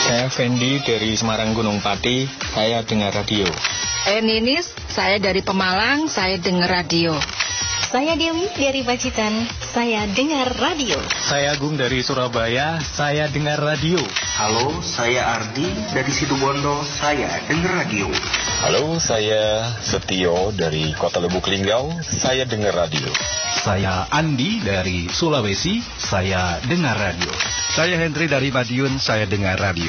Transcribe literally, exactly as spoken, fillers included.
Saya Fendi dari Semarang Gunung Pati, saya dengar radio. Saya Ninis, saya dari Pemalang, saya dengar radio. Saya Dewi dari Pacitan, saya dengar radio. Saya Agung dari Surabaya, saya dengar radio. Halo, saya Ardi dari Situbondo, saya dengar radio. Halo, saya Setio dari Kota Lubuk Linggau, saya dengar radio. Saya Andi dari Sulawesi, saya dengar radio. Saya Henry dari Madiun, saya dengar radio.